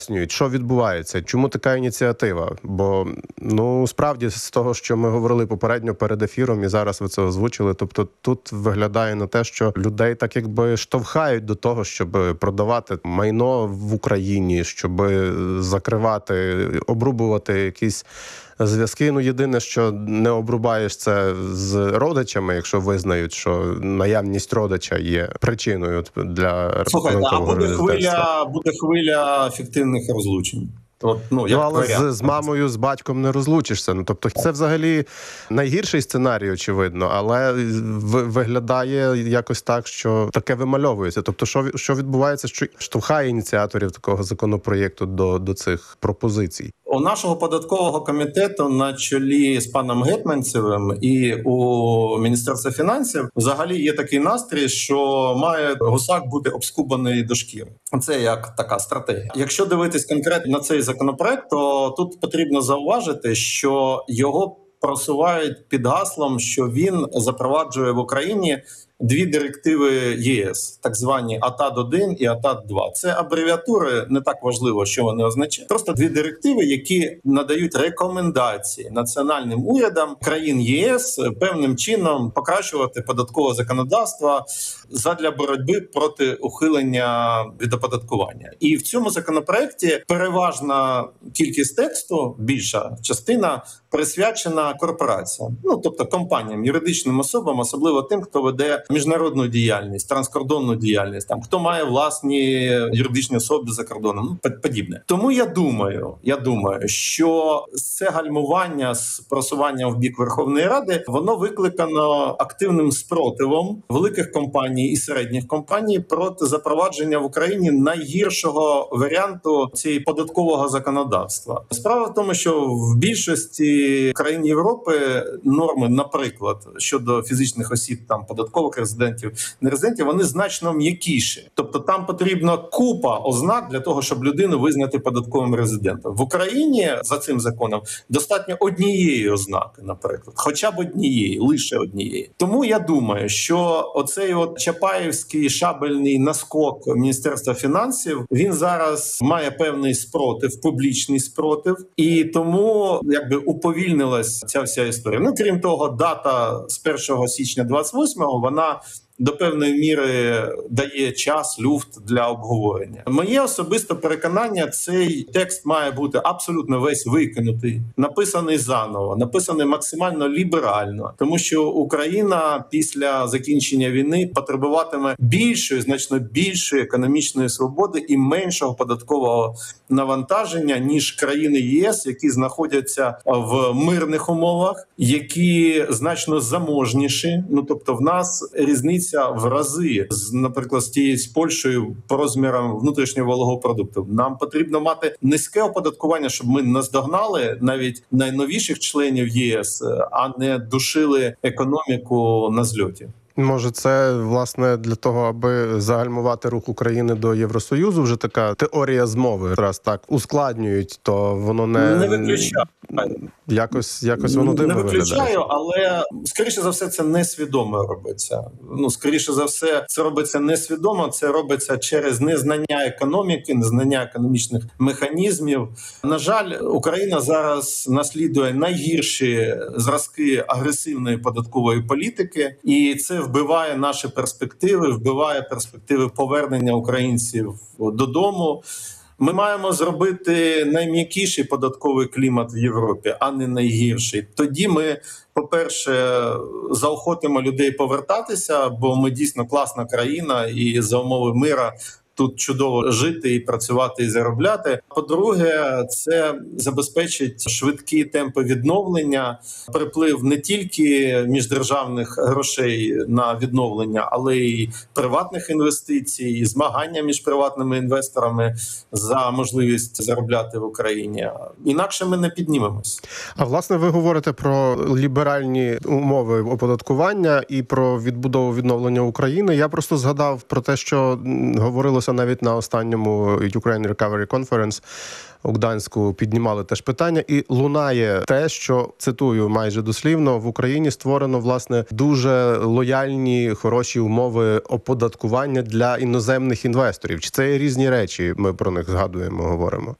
Що відбувається? Чому така ініціатива? Бо, справді, з того, що ми говорили попередньо перед ефіром, і зараз ви це озвучили, тобто тут виглядає на те, що людей так якби штовхають до того, щоб продавати майно в Україні, щоб закривати, обрубувати якісь зв'язки. Єдине, що не обрубаєш це з родичами, якщо визнають, що наявність родича є причиною для позакового резидентства. Буде хвиля фіктивних розлучень. Але з мамою, з батьком не розлучишся. Тобто це взагалі найгірший сценарій, очевидно, але виглядає якось так, що таке вимальовується. Тобто що відбувається, що штовхає ініціаторів такого законопроєкту до цих пропозицій? У нашого податкового комітету на чолі з паном Гетманцевим і у Міністерства фінансів взагалі є такий настрій, що має гусак бути обскубаний до шкіри. Це як така стратегія. Якщо дивитись конкретно на цей законопроект, то тут потрібно зауважити, що його просувають під гаслом, що він запроваджує в Україні дві директиви ЄС, так звані АТАД-1 і АТАД-2. Це абревіатури, не так важливо, що вони означають. Просто дві директиви, які надають рекомендації національним урядам країн ЄС певним чином покращувати податкове законодавство задля боротьби проти ухилення від оподаткування. І в цьому законопроекті переважна кількість тексту, більша частина, присвячена корпораціям. Тобто компаніям, юридичним особам, особливо тим, хто веде міжнародну діяльність, транскордонну діяльність, хто має власні юридичні особи за кордоном, подібне. Тому я думаю, що це гальмування з просуванням в бік Верховної Ради, воно викликано активним спротивом великих компаній і середніх компаній проти запровадження в Україні найгіршого варіанту цієї податкового законодавства. Справа в тому, що в більшості країн Європи норми, наприклад, щодо фізичних осіб, податкових резидентів, нерезидентів, вони значно м'якіші. Тобто там потрібна купа ознак для того, щоб людину визнати податковим резидентом. В Україні за цим законом достатньо однієї ознаки, наприклад. Хоча б однієї, лише однієї. Тому я думаю, що оцей чапаєвський шабельний наскок Міністерства фінансів, він зараз має певний спротив, публічний спротив, і тому уповільнилась ця вся історія. Крім того, дата з 1 січня 28-го, вона до певної міри дає час, люфт для обговорення. Моє особисте переконання, цей текст має бути абсолютно весь викинутий, написаний заново, написаний максимально ліберально, тому що Україна після закінчення війни потребуватиме більшої, значно більшої економічної свободи і меншого податкового навантаження, ніж країни ЄС, які знаходяться в мирних умовах, які значно заможніші. Тобто в нас різниця в рази, наприклад, з Польщею по розмірам внутрішнього валового продукту. Нам потрібно мати низьке оподаткування, щоб ми наздогнали навіть найновіших членів ЄС, а не душили економіку на зльоті. Може, це, власне, для того, аби загальмувати рух України до Євросоюзу, вже така теорія змови. Раз так ускладнюють, то воно не виключаю. Якось воно дивно виглядає. Не виключаю, але, скоріше за все, це несвідомо робиться. Скоріше за все, це робиться несвідомо, це робиться через незнання економіки, незнання економічних механізмів. На жаль, Україна зараз наслідує найгірші зразки агресивної податкової політики, і це вбиває наші перспективи, вбиває перспективи повернення українців додому. Ми маємо зробити найм'якіший податковий клімат в Європі, а не найгірший. Тоді ми, по-перше, заохотимо людей повертатися, бо ми дійсно класна країна і за умови мира тут чудово жити і працювати і заробляти. По-друге, це забезпечить швидкі темпи відновлення, приплив не тільки міждержавних грошей на відновлення, але й приватних інвестицій, і змагання між приватними інвесторами за можливість заробляти в Україні. Інакше ми не піднімемось. А власне, ви говорите про ліберальні умови оподаткування і про відбудову відновлення України. Я просто згадав про те, що говорилося Сороса навіть на останньому Ukraine Recovery Conference у Гданську піднімали теж питання, і лунає те, що, цитую майже дослівно, в Україні створено, власне, дуже лояльні, хороші умови оподаткування для іноземних інвесторів. Чи це є різні речі, ми про них згадуємо, говоримо?